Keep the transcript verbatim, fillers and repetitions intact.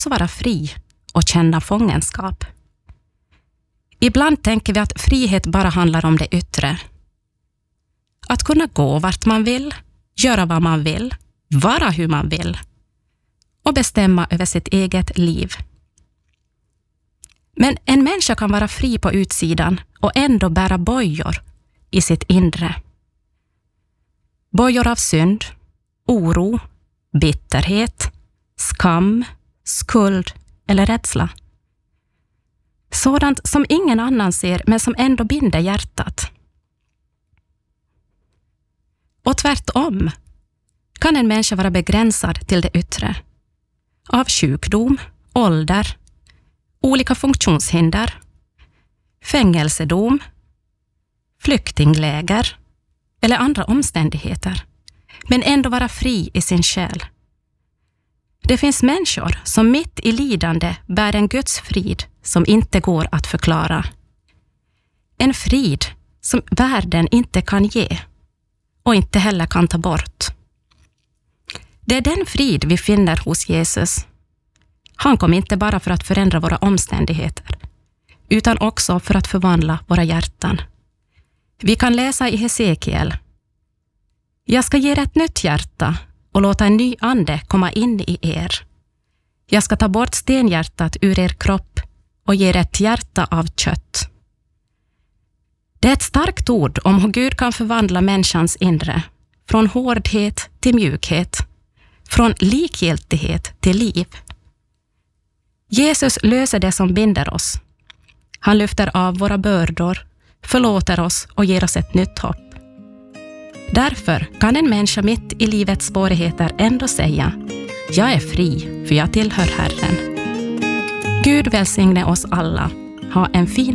också vara fri och känna fångenskap. Ibland tänker vi att frihet bara handlar om det yttre. Att kunna gå vart man vill, göra vad man vill, vara hur man vill och bestämma över sitt eget liv. Men en människa kan vara fri på utsidan och ändå bära bojor i sitt inre. Bojor av synd, oro, bitterhet, skam, skuld eller rädsla. Sådant som ingen annan ser men som ändå binder hjärtat. Och tvärtom kan en människa vara begränsad till det yttre. Av sjukdom, ålder, olika funktionshinder, fängelsedom, flyktingläger eller andra omständigheter, men ändå vara fri i sin själ. Det finns människor som mitt i lidande bär en Guds frid som inte går att förklara. En frid som världen inte kan ge och inte heller kan ta bort. Det är den frid vi finner hos Jesus. Han kom inte bara för att förändra våra omständigheter, utan också för att förvandla våra hjärtan. Vi kan läsa i Hesekiel: Jag ska ge er ett nytt hjärta och låta en ny ande komma in i er. Jag ska ta bort stenhjärtat ur er kropp och ge er ett hjärta av kött. Det är ett starkt ord om hur Gud kan förvandla människans inre, från hårdhet till mjukhet, från likgiltighet till liv. Jesus löser det som binder oss. Han lyfter av våra bördor, förlåter oss och ger oss ett nytt hopp. Därför kan en människa mitt i livets svårigheter ändå säga: Jag är fri, för jag tillhör Herren. Gud välsigne oss alla. Ha en fin